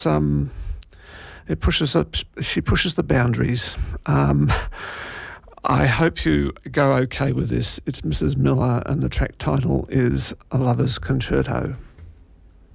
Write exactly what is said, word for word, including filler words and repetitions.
um, it pushes up, she pushes the boundaries. Um, I hope you go okay with this. It's Missus Miller, and the track title is A Lover's Concerto.